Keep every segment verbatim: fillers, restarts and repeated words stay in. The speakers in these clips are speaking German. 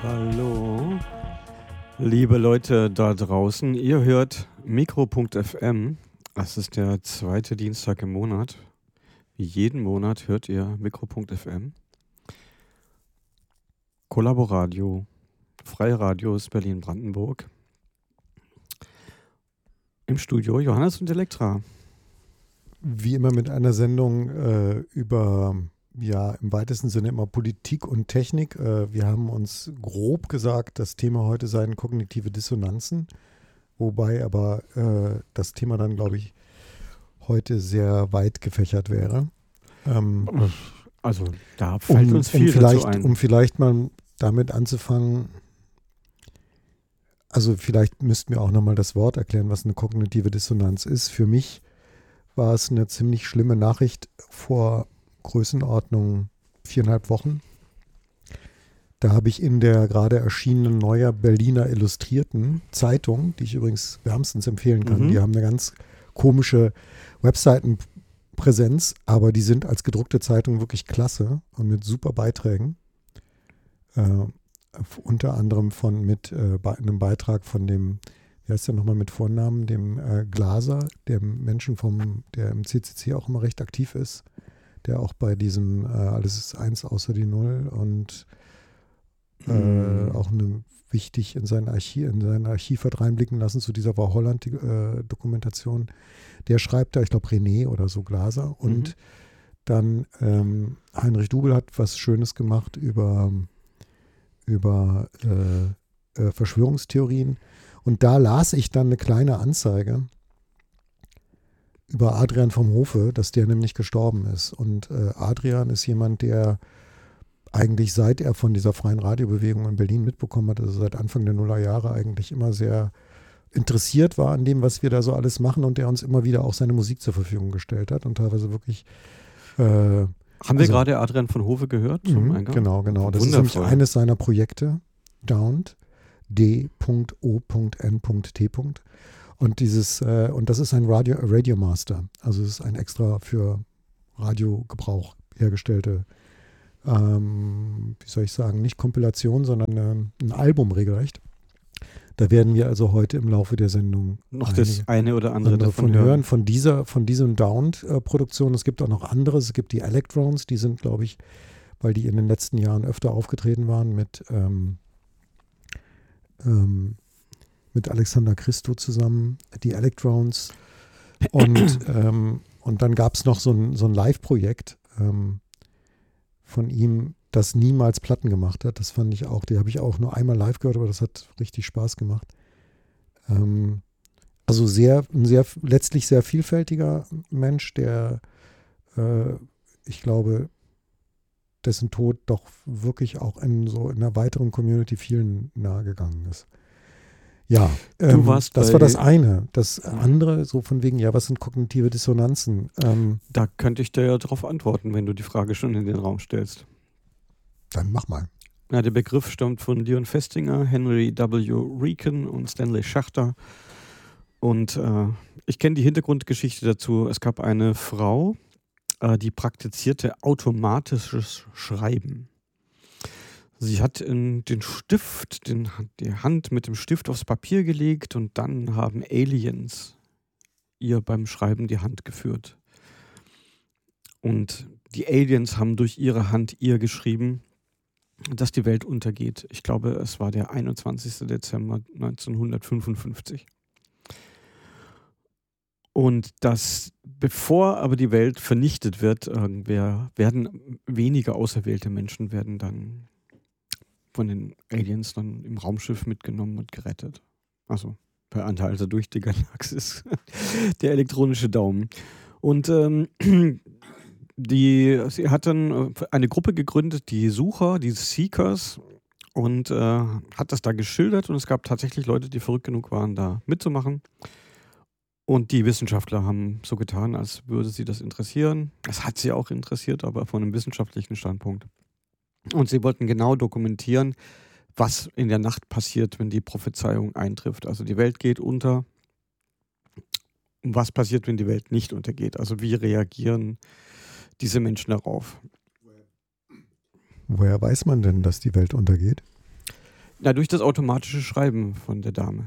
Hallo, liebe Leute da draußen, ihr hört Mikro Punkt F M. Es ist der zweite Dienstag im Monat. Wie jeden Monat hört ihr Mikro Punkt F M. Kollaboradio, Freiradios Berlin-Brandenburg. Im Studio Johannes und Elektra. Wie immer mit einer Sendung äh, über, ja, im weitesten Sinne immer Politik und Technik. Äh, wir haben uns grob gesagt, das Thema heute seien kognitive Dissonanzen, wobei aber äh, das Thema dann, glaube ich, heute sehr weit gefächert wäre. Ähm, also da fällt um, uns viel um vielleicht, dazu ein. Um vielleicht mal damit anzufangen, also vielleicht müssten wir auch nochmal das Wort erklären, was eine kognitive Dissonanz ist. Für mich war es eine ziemlich schlimme Nachricht vor Größenordnung viereinhalb Wochen. Da habe ich in der gerade erschienenen Neuer Berliner Illustrierten Zeitung, die ich übrigens wärmstens empfehlen kann, Mhm. die haben eine ganz komische Webseitenpräsenz, aber die sind als gedruckte Zeitung wirklich klasse und mit super Beiträgen. Äh, unter anderem von mit äh, bei einem Beitrag von dem, wie heißt der nochmal mit Vornamen, dem äh, Glaser, dem Menschen vom, der im C C C auch immer recht aktiv ist, der auch bei diesem äh, Alles ist eins außer die Null und äh, Mhm. auch eine, wichtig in sein Archiv, in sein Archiv hat reinblicken lassen zu dieser War Holland äh, Dokumentation. Der schreibt da, ich glaube René oder so Glaser und Mhm. dann ähm, Heinrich Dubel hat was Schönes gemacht über über äh, äh, Verschwörungstheorien. Und da las ich dann eine kleine Anzeige über Adrian vom Hofe, dass der nämlich gestorben ist. Und äh, Adrian ist jemand, der eigentlich seit er von dieser freien Radiobewegung in Berlin mitbekommen hat, also seit Anfang der Nullerjahre eigentlich immer sehr interessiert war an dem, was wir da so alles machen und der uns immer wieder auch seine Musik zur Verfügung gestellt hat und teilweise wirklich äh, Haben wir also, gerade Adrian von Hofe gehört zum mh, Eingang? Genau, genau. Das ist nämlich Wundervoll. eines seiner Projekte, Downed, D O N T. Und dieses, äh, und das ist ein Radio, Radio Master. Also es ist ein extra für Radiogebrauch hergestellte, ähm, wie soll ich sagen, nicht Kompilation, sondern ähm, ein Album regelrecht. Da werden wir also heute im Laufe der Sendung Noch das eine oder andere andere davon von hören. hören, von dieser, von diesem Downed-Produktion. Es gibt auch noch anderes. Es gibt die Electrons, die sind, glaube ich, weil die in den letzten Jahren öfter aufgetreten waren mit, ähm, ähm, mit Alexander Christo zusammen, die Electrons. Und, ähm, und dann gab es noch so ein, so ein Live-Projekt ähm, von ihm, das niemals Platten gemacht hat. Das fand ich auch, die habe ich auch nur einmal live gehört, aber das hat richtig Spaß gemacht. Ähm, also sehr, ein sehr, letztlich sehr vielfältiger Mensch, der, äh, ich glaube, dessen Tod doch wirklich auch in so in einer weiteren Community vielen nahegegangen ist. Ja, ähm, warst das bei- war das eine. Das andere, so von wegen, ja, was sind kognitive Dissonanzen? Ähm, Da könnte ich dir ja darauf antworten, wenn du die Frage schon in den Raum stellst. dann mach mal. Ja, der Begriff stammt von Leon Festinger, Henry W. Riken und Stanley Schachter. Und äh, ich kenne die Hintergrundgeschichte dazu. Es gab eine Frau, äh, die praktizierte automatisches Schreiben. Sie hat in den Stift, den, die Hand mit dem Stift aufs Papier gelegt und dann haben Aliens ihr beim Schreiben die Hand geführt. Und die Aliens haben durch ihre Hand ihr geschrieben, dass die Welt untergeht. Ich glaube, es war der einundzwanzigster Dezember neunzehnhundertfünfundfünfzig. Und dass, bevor aber die Welt vernichtet wird, irgendwer, werden wenige auserwählte Menschen werden dann von den Aliens dann im Raumschiff mitgenommen und gerettet. Also per Anhalter durch die Galaxis. Der elektronische Daumen. Und ähm, die, sie hat dann eine Gruppe gegründet, die Sucher, die Seekers, und äh, hat das da geschildert. Und es gab tatsächlich Leute, die verrückt genug waren, da mitzumachen. Und die Wissenschaftler haben so getan, als würde sie das interessieren. Es hat sie auch interessiert, aber von einem wissenschaftlichen Standpunkt. Und sie wollten genau dokumentieren, was in der Nacht passiert, wenn die Prophezeiung eintrifft. Also die Welt geht unter. Und was passiert, wenn die Welt nicht untergeht? Also wie reagieren diese Menschen darauf? Woher weiß man denn, dass die Welt untergeht? Ja, durch das automatische Schreiben von der Dame.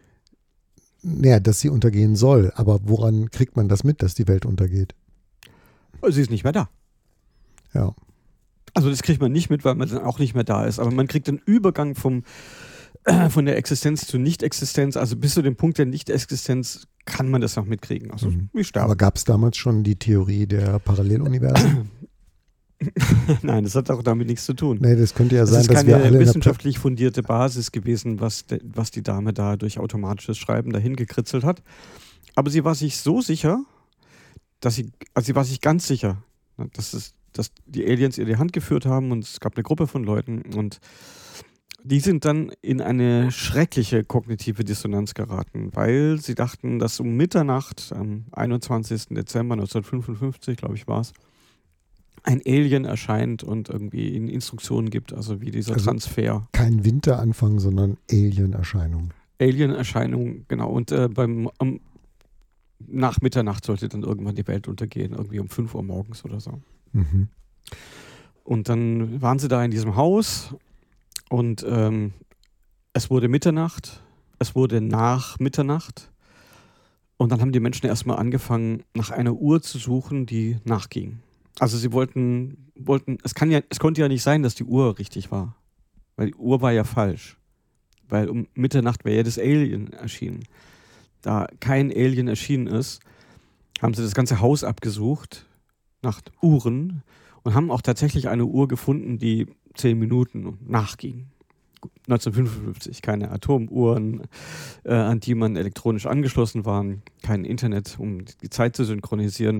Naja, dass sie untergehen soll. Aber woran kriegt man das mit, dass die Welt untergeht? Sie ist nicht mehr da. Ja. Also das kriegt man nicht mit, weil man dann auch nicht mehr da ist. Aber man kriegt den Übergang vom, äh, von der Existenz zur Nicht-Existenz. Also bis zu dem Punkt der Nicht-Existenz kann man das noch mitkriegen. Also Mhm. wir sterben. Aber gab es damals schon die Theorie der Paralleluniversen? Nein, das hat auch damit nichts zu tun. Nee, das könnte ja Das sein, ist dass keine wir alle in der wissenschaftlich fundierte Basis gewesen, was, de, was die Dame da durch automatisches Schreiben dahin gekritzelt hat. Aber sie war sich so sicher, dass sie, also sie war sich ganz sicher, dass, es, dass die Aliens ihr die Hand geführt haben und es gab eine Gruppe von Leuten und die sind dann in eine schreckliche kognitive Dissonanz geraten, weil sie dachten, dass um Mitternacht am einundzwanzigsten Dezember neunzehnhundertfünfundfünfzig, glaube ich, war es, ein Alien erscheint und irgendwie ihnen Instruktionen gibt, also wie dieser Also Transfer. kein Winteranfang, sondern Alien-Erscheinung. Alien-Erscheinung, genau. Und äh, beim um, nach Mitternacht sollte dann irgendwann die Welt untergehen, irgendwie um fünf Uhr morgens oder so. Mhm. Und dann waren sie da in diesem Haus und ähm, es wurde Mitternacht, es wurde nach Mitternacht und dann haben die Menschen erstmal angefangen, nach einer Uhr zu suchen, die nachging. Also sie wollten, wollten, es kann ja, es konnte ja nicht sein, dass die Uhr richtig war. Weil die Uhr war ja falsch. Weil um Mitternacht wäre ja das Alien erschienen. Da kein Alien erschienen ist, haben sie das ganze Haus abgesucht nach Uhren und haben auch tatsächlich eine Uhr gefunden, die zehn Minuten nachging. neunzehnhundertfünfundfünfzig, keine Atomuhren, äh, an die man elektronisch angeschlossen war, kein Internet, um die Zeit zu synchronisieren.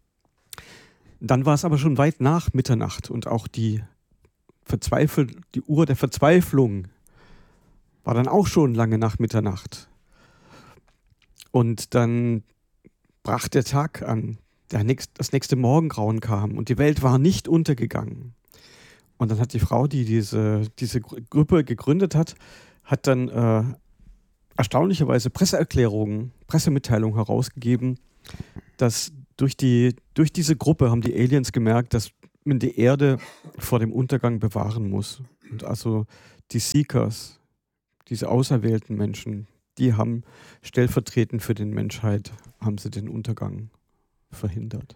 Dann war es aber schon weit nach Mitternacht und auch die Verzweifel, die Uhr der Verzweiflung war dann auch schon lange nach Mitternacht. Und dann brach der Tag an, der nächst, das nächste Morgengrauen kam und die Welt war nicht untergegangen. Und dann hat die Frau, die diese, diese Gruppe gegründet hat, hat dann äh, erstaunlicherweise Presseerklärungen, Pressemitteilungen herausgegeben, dass durch, die, durch diese Gruppe haben die Aliens gemerkt, dass man die Erde vor dem Untergang bewahren muss. Und also die Seekers, diese auserwählten Menschen, die haben stellvertretend für die Menschheit, haben sie den Untergang verhindert.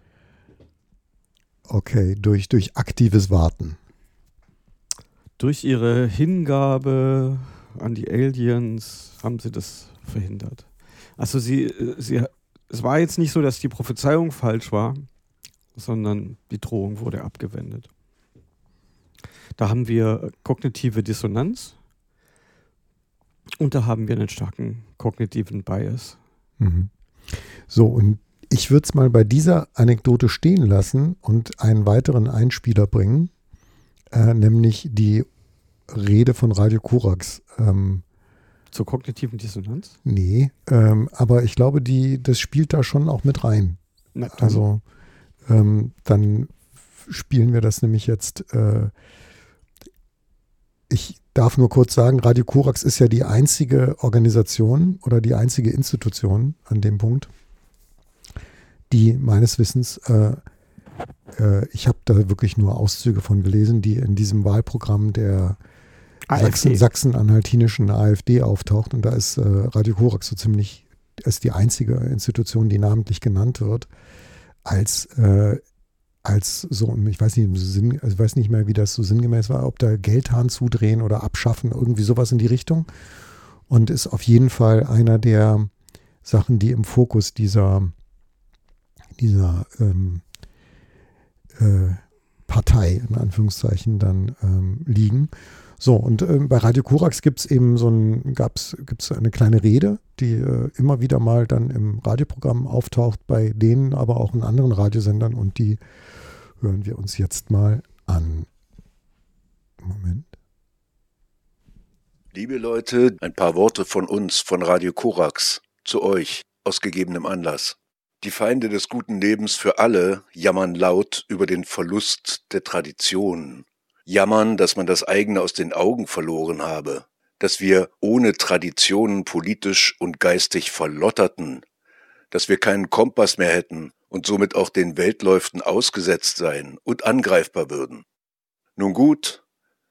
Okay, durch, durch aktives Warten. Durch ihre Hingabe an die Aliens haben sie das verhindert. Also sie, sie, es war jetzt nicht so, dass die Prophezeiung falsch war, sondern die Drohung wurde abgewendet. Da haben wir kognitive Dissonanz und da haben wir einen starken kognitiven Bias. Mhm. So, und ich würde es mal bei dieser Anekdote stehen lassen und einen weiteren Einspieler bringen, äh, nämlich die Rede von Radio Korax. Ähm, Zur kognitiven Dissonanz? Nee, ähm, aber ich glaube, die, das spielt da schon auch mit rein. Na, dann. Also ähm, dann spielen wir das nämlich jetzt. Äh, ich darf nur kurz sagen, Radio Korax ist ja die einzige Organisation oder die einzige Institution an dem Punkt, die meines Wissens, äh, äh, ich habe da wirklich nur Auszüge von gelesen, die in diesem Wahlprogramm der Sachsen, Sachsen-Anhaltinischen AfD auftaucht. Und da ist äh, Radio Korax so ziemlich, ist die einzige Institution, die namentlich genannt wird, als, äh, als so, ich weiß nicht, Sinn, also ich weiß nicht mehr, wie das so sinngemäß war, ob da Geldhahn zudrehen oder abschaffen, irgendwie sowas in die Richtung. Und ist auf jeden Fall einer der Sachen, die im Fokus dieser, dieser ähm, äh, Partei, in Anführungszeichen, dann ähm, liegen. So, und äh, bei Radio Korax gibt es eben so ein, gab's, gibt's eine kleine Rede, die äh, immer wieder mal dann im Radioprogramm auftaucht, bei denen aber auch in anderen Radiosendern, und die hören wir uns jetzt mal an. Moment. Liebe Leute, ein paar Worte von uns, von Radio Korax, zu euch, aus gegebenem Anlass. Die Feinde des guten Lebens für alle jammern laut über den Verlust der Traditionen. Jammern, dass man das eigene aus den Augen verloren habe, dass wir ohne Traditionen politisch und geistig verlotterten, dass wir keinen Kompass mehr hätten und somit auch den Weltläuften ausgesetzt seien und angreifbar würden. Nun gut,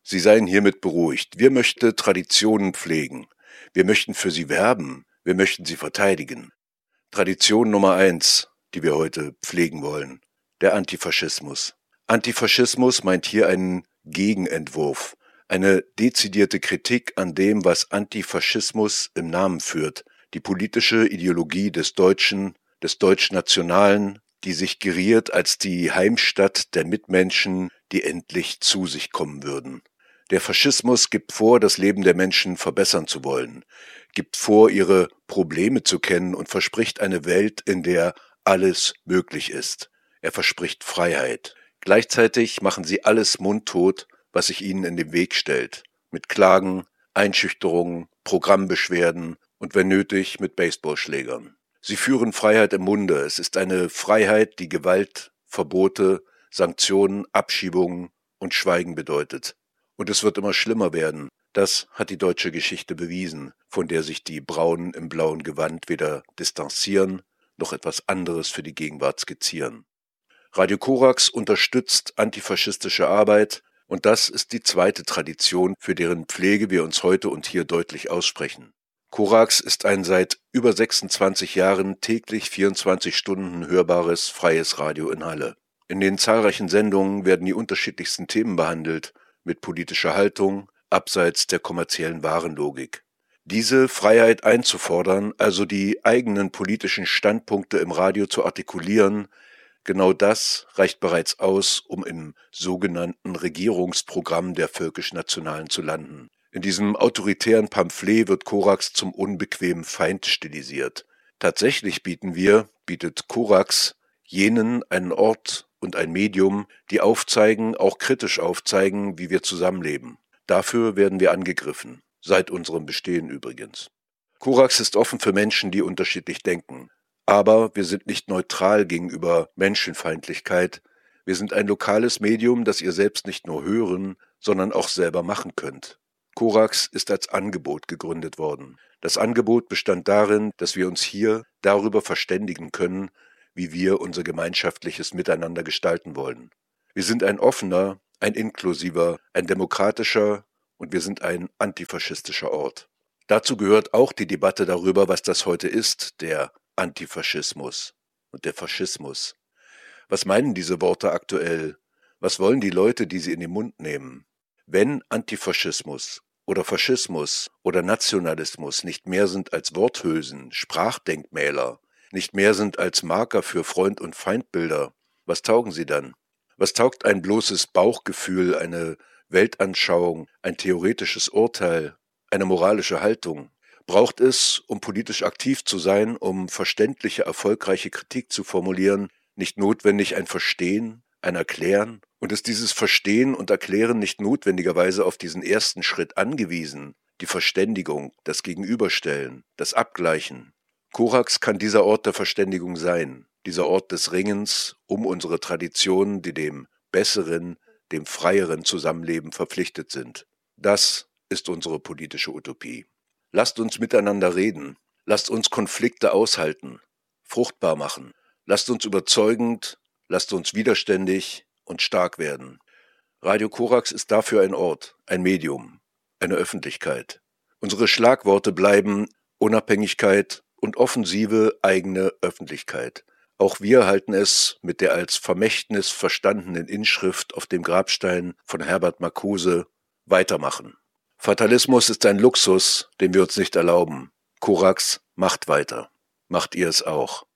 Sie seien hiermit beruhigt. Wir möchten Traditionen pflegen. Wir möchten für sie werben. Wir möchten sie verteidigen. Tradition Nummer eins, die wir heute pflegen wollen, der Antifaschismus. Antifaschismus meint hier einen Gegenentwurf, eine dezidierte Kritik an dem, was Antifaschismus im Namen führt, die politische Ideologie des Deutschen, des Deutschnationalen, die sich geriert als die Heimstatt der Mitmenschen, die endlich zu sich kommen würden. Der Faschismus gibt vor, das Leben der Menschen verbessern zu wollen, gibt vor, ihre Probleme zu kennen und verspricht eine Welt, in der alles möglich ist. Er verspricht Freiheit. Gleichzeitig machen sie alles mundtot, was sich ihnen in den Weg stellt, mit Klagen, Einschüchterungen, Programmbeschwerden und wenn nötig mit Baseballschlägern. Sie führen Freiheit im Munde. Es ist eine Freiheit, die Gewalt, Verbote, Sanktionen, Abschiebungen und Schweigen bedeutet. Und es wird immer schlimmer werden. Das hat die deutsche Geschichte bewiesen, von der sich die Braunen im blauen Gewand weder distanzieren, noch etwas anderes für die Gegenwart skizzieren. Radio Korax unterstützt antifaschistische Arbeit und das ist die zweite Tradition, für deren Pflege wir uns heute und hier deutlich aussprechen. Korax ist ein seit über sechsundzwanzig Jahren täglich vierundzwanzig Stunden hörbares freies Radio in Halle. In den zahlreichen Sendungen werden die unterschiedlichsten Themen behandelt, mit politischer Haltung, abseits der kommerziellen Warenlogik. Diese Freiheit einzufordern, also die eigenen politischen Standpunkte im Radio zu artikulieren, genau das reicht bereits aus, um im sogenannten Regierungsprogramm der Völkisch-Nationalen zu landen. In diesem autoritären Pamphlet wird Korax zum unbequemen Feind stilisiert. Tatsächlich bieten wir, bietet Korax, jenen einen Ort und ein Medium, die aufzeigen, auch kritisch aufzeigen, wie wir zusammenleben. Dafür werden wir angegriffen, seit unserem Bestehen übrigens. Korax ist offen für Menschen, die unterschiedlich denken. Aber wir sind nicht neutral gegenüber Menschenfeindlichkeit. Wir sind ein lokales Medium, das ihr selbst nicht nur hören, sondern auch selber machen könnt. Korax ist als Angebot gegründet worden. Das Angebot bestand darin, dass wir uns hier darüber verständigen können, wie wir unser gemeinschaftliches Miteinander gestalten wollen. Wir sind ein offener, ein inklusiver, ein demokratischer und wir sind ein antifaschistischer Ort. Dazu gehört auch die Debatte darüber, was das heute ist, der Antifaschismus und der Faschismus. Was meinen diese Worte aktuell? Was wollen die Leute, die sie in den Mund nehmen? Wenn Antifaschismus oder Faschismus oder Nationalismus nicht mehr sind als Worthülsen, Sprachdenkmäler, nicht mehr sind als Marker für Freund- und Feindbilder, was taugen sie dann? Was taugt ein bloßes Bauchgefühl, eine Weltanschauung, ein theoretisches Urteil, eine moralische Haltung? Braucht es, um politisch aktiv zu sein, um verständliche, erfolgreiche Kritik zu formulieren, nicht notwendig ein Verstehen, ein Erklären? Und ist dieses Verstehen und Erklären nicht notwendigerweise auf diesen ersten Schritt angewiesen, die Verständigung, das Gegenüberstellen, das Abgleichen? Korax kann dieser Ort der Verständigung sein, dieser Ort des Ringens um unsere Traditionen, die dem besseren, dem freieren Zusammenleben verpflichtet sind. Das ist unsere politische Utopie. Lasst uns miteinander reden, lasst uns Konflikte aushalten, fruchtbar machen, lasst uns überzeugend, lasst uns widerständig und stark werden. Radio Korax ist dafür ein Ort, ein Medium, eine Öffentlichkeit. Unsere Schlagworte bleiben Unabhängigkeit und offensive eigene Öffentlichkeit. Auch wir halten es mit der als Vermächtnis verstandenen Inschrift auf dem Grabstein von Herbert Marcuse weitermachen. Fatalismus ist ein Luxus, den wir uns nicht erlauben. Korax macht weiter. Macht ihr es auch.